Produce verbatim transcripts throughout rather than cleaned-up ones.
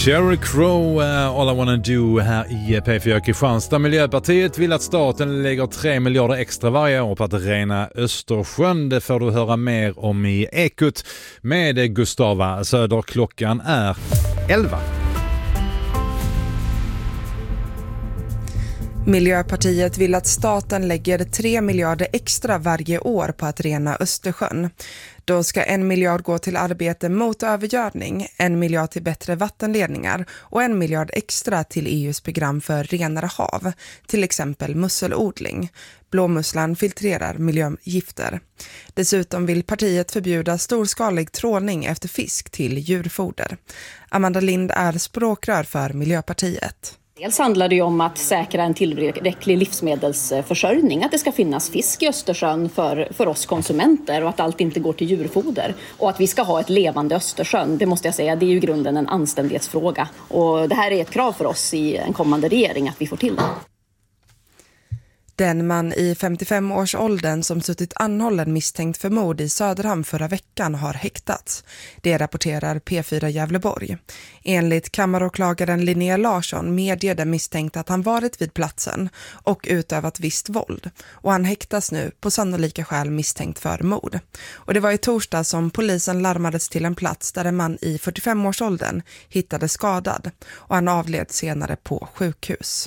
Sheryl Crow, uh, All I Wanna Do här i P fyra Kristianstad. Miljöpartiet vill att staten lägger tre miljarder extra varje år på att rena Östersjön. Det får du höra mer om i Ekot med Gustava Söder. Klockan är elva. Miljöpartiet vill att staten lägger tre miljarder extra varje år på att rena Östersjön. Då ska en miljard gå till arbete mot övergödning, en miljard till bättre vattenledningar och en miljard extra till E U:s program för renare hav, till exempel musselodling. Blåmusslan filtrerar miljögifter. Dessutom vill partiet förbjuda storskalig trålning efter fisk till djurfoder. Amanda Lind är språkrör för Miljöpartiet. Dels handlar det ju om att säkra en tillräcklig livsmedelsförsörjning, att det ska finnas fisk i Östersjön för, för oss konsumenter och att allt inte går till djurfoder. Och att vi ska ha ett levande Östersjön, det måste jag säga, det är ju i grunden en anständighetsfråga. Och det här är ett krav för oss i en kommande regering att vi får till det. Den man i femtiofem-årsåldern som suttit anhållen misstänkt för mord i Söderhamn förra veckan har häktats. Det rapporterar P fyra Gävleborg. Enligt kammaråklagaren Linnea Larsson medger den misstänkt att han varit vid platsen och utövat visst våld. Och han häktas nu på sannolika skäl misstänkt för mord. Och det var i torsdag som polisen larmades till en plats där en man i fyrtiofem-årsåldern hittades skadad. Och han avled senare på sjukhus.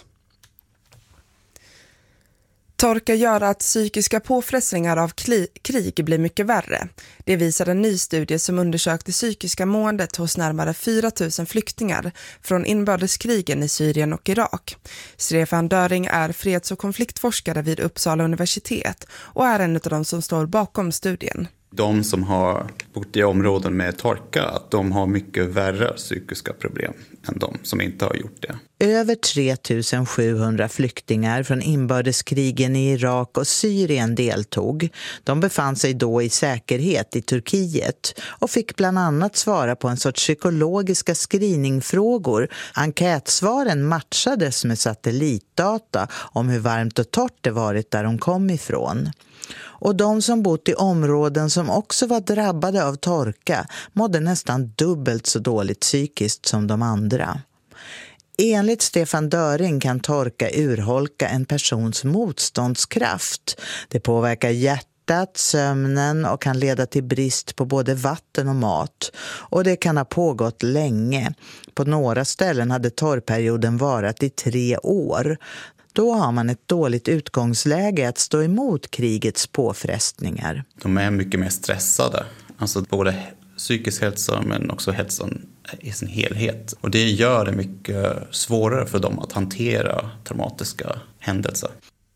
Torka gör att psykiska påfrestningar av krig blir mycket värre. Det visar en ny studie som undersökte psykiska måendet hos närmare fyra tusen flyktingar från inbördeskrigen i Syrien och Irak. Stefan Döring är freds- och konfliktforskare vid Uppsala universitet och är en av de som står bakom studien. De som har bott i områden med torka, att de har mycket värre psykiska problem än de som inte har gjort det. Över tre tusen sjuhundra flyktingar från inbördeskrigen i Irak och Syrien deltog. De befann sig då i säkerhet i Turkiet och fick bland annat svara på en sorts psykologiska screeningfrågor. Enkätsvaren matchades med satellitdata om hur varmt och torrt det varit där de kom ifrån. Och de som bott i områden som också var drabbade av torka mådde nästan dubbelt så dåligt psykiskt som de andra. Enligt Stefan Döring kan torka urholka en persons motståndskraft. Det påverkar hjärtat, sömnen och kan leda till brist på både vatten och mat. Och det kan ha pågått länge. På några ställen hade torrperioden varat i tre år. Då har man ett dåligt utgångsläge att stå emot krigets påfrestningar. De är mycket mer stressade. Alltså både psykisk hälsa men också hälsan i sin helhet. Och det gör det mycket svårare för dem att hantera traumatiska händelser.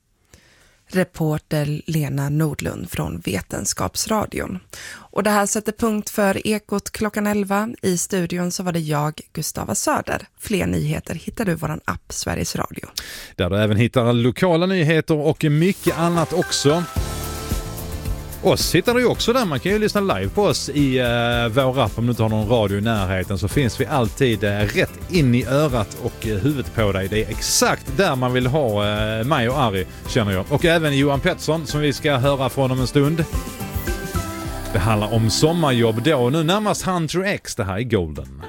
Reporter Lena Nordlund från Vetenskapsradion. Och det här sätter punkt för Ekot klockan elva. I studion så var det jag, Gustava Söder. Fler nyheter hittar du i vår app Sveriges Radio. Där du även hittar lokala nyheter och mycket annat också. Oss hittar du också där. Man kan ju lyssna live på oss i uh, vår app. Om du inte har någon radio i närheten så finns vi alltid uh, rätt in i örat och uh, huvudet på dig. Det är exakt där man vill ha uh, mig och Ari, känner jag. Och även Johan Pettersson som vi ska höra från om en stund. Det handlar om sommarjobb då. Nu närmast Hunter X, det här är Golden.